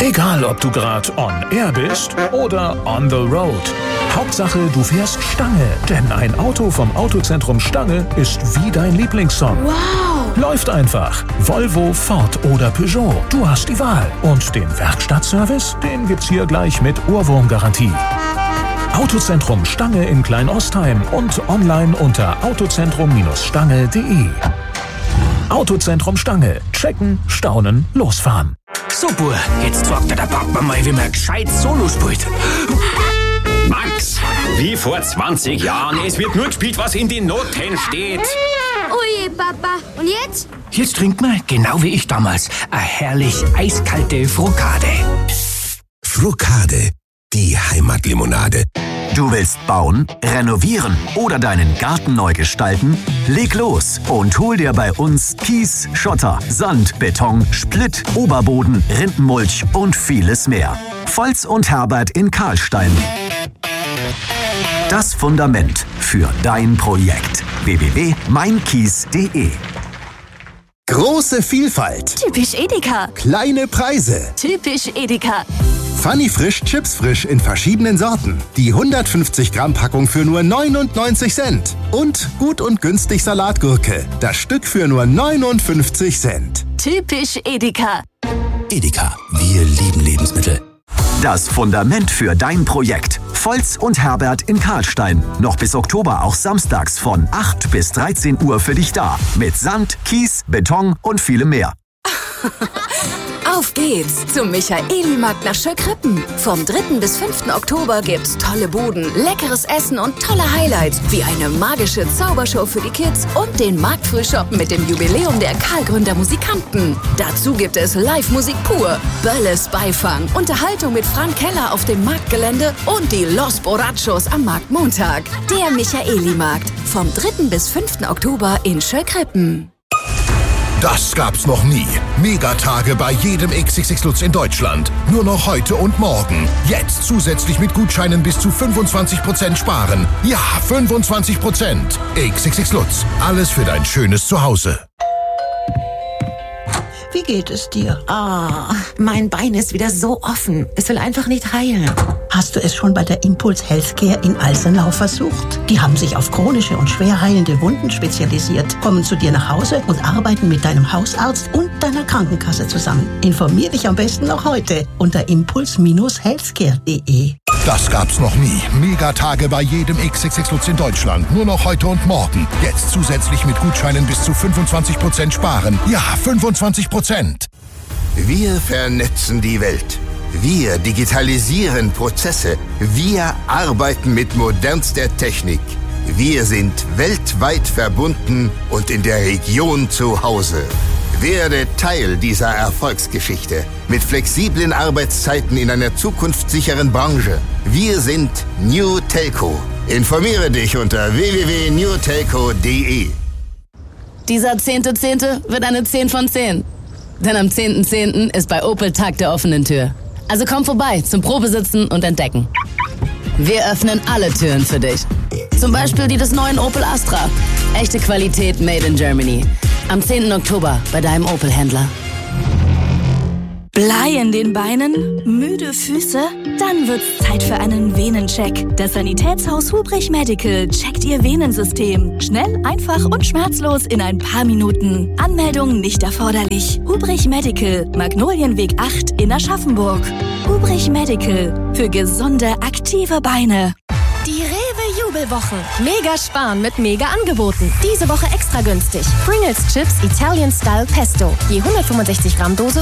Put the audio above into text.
Egal, ob du gerade on air bist oder on the road. Hauptsache, du fährst Stange, denn ein Auto vom Autozentrum Stange ist wie dein Lieblingssong. Wow! Läuft einfach. Volvo, Ford oder Peugeot. Du hast die Wahl. Und den Werkstattservice, den gibt's hier gleich mit Ohrwurmgarantie. Autozentrum Stange in Kleinostheim und online unter autozentrum-stange.de. Autozentrum Stange. Checken, staunen, losfahren. Super, jetzt zeigt der Papa mal, wie man gescheit Solo spielt. Max, wie vor 20 Jahren. Es wird nur gespielt, was in den Noten steht. Oje, Papa. Und jetzt? Jetzt trinkt man, genau wie ich damals, eine herrlich eiskalte Frokade. Frokade, die Heimatlimonade. Du willst bauen, renovieren oder deinen Garten neu gestalten? Leg los und hol dir bei uns Kies, Schotter, Sand, Beton, Splitt, Oberboden, Rindenmulch und vieles mehr. Volz und Herbert in Karlstein. Das Fundament für dein Projekt. www.meinkies.de. Große Vielfalt. Typisch Edeka. Kleine Preise. Typisch Edeka. Funny Frisch, Chips frisch in verschiedenen Sorten. Die 150 Gramm Packung für nur 99 Cent. Und gut und günstig Salatgurke. Das Stück für nur 59 Cent. Typisch Edeka. Edeka, wir lieben Lebensmittel. Das Fundament für dein Projekt. Volz und Herbert in Karlstein. Noch bis Oktober auch samstags von 8 bis 13 Uhr für dich da. Mit Sand, Kies, Beton und vielem mehr. Auf geht's zum Michaeli-Markt nach Schöckrippen. Vom 3. bis 5. Oktober gibt's tolle Buden, leckeres Essen und tolle Highlights, wie eine magische Zaubershow für die Kids und den Marktfrühshop mit dem Jubiläum der Karlgründer Musikanten. Dazu gibt es Live-Musik pur, Bölles Beifang, Unterhaltung mit Frank Keller auf dem Marktgelände und die Los Borrachos am Marktmontag. Der Michaeli-Markt vom 3. bis 5. Oktober in Schöckrippen. Das gab's noch nie. Megatage bei jedem XXX Lutz in Deutschland. Nur noch heute und morgen. Jetzt zusätzlich mit Gutscheinen bis zu 25% sparen. Ja, 25%. XXX Lutz. Alles für dein schönes Zuhause. Wie geht es dir? Mein Bein ist wieder so offen. Es will einfach nicht heilen. Hast du es schon bei der Impuls Healthcare in Alsenau versucht? Die haben sich auf chronische und schwer heilende Wunden spezialisiert, kommen zu dir nach Hause und arbeiten mit deinem Hausarzt und deiner Krankenkasse zusammen. Informier dich am besten noch heute unter impuls-healthcare.de. Das gab's noch nie. Megatage bei jedem XXX Lutz in Deutschland. Nur noch heute und morgen. Jetzt zusätzlich mit Gutscheinen bis zu 25% sparen. Ja, 25%. Wir vernetzen die Welt. Wir digitalisieren Prozesse. Wir arbeiten mit modernster Technik. Wir sind weltweit verbunden und in der Region zu Hause. Werde Teil dieser Erfolgsgeschichte mit flexiblen Arbeitszeiten in einer zukunftssicheren Branche. Wir sind New Telco. Informiere dich unter www.newtelco.de. Dieser 10.10. wird eine 10 von 10. Denn am 10.10. ist bei Opel Tag der offenen Tür. Also komm vorbei zum Probesitzen und Entdecken. Wir öffnen alle Türen für dich. Zum Beispiel die des neuen Opel Astra. Echte Qualität made in Germany. Am 10. Oktober bei deinem Opel-Händler. Blei in den Beinen? Müde Füße? Dann wird's Zeit für einen Venencheck. Das Sanitätshaus Hubrich Medical checkt Ihr Venensystem. Schnell, einfach und schmerzlos in ein paar Minuten. Anmeldung nicht erforderlich. Hubrich Medical, Magnolienweg 8 in Aschaffenburg. Hubrich Medical, für gesunde, aktive Beine. Die Rewe-Jubelwochen. Mega sparen mit mega Angeboten. Diese Woche extra günstig. Pringles Chips Italian Style Pesto. Je 165 Gramm Dose